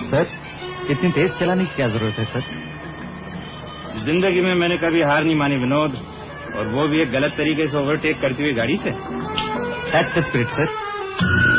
Sir, इतनी तेज चलाने की क्या जरूरत है सर? जिंदगी में मैंने कभी हार नहीं मानी विनोद, और वो भी एक गलत तरीके से ओवरटेक करती हुई गाड़ी से। That's the spirit sir.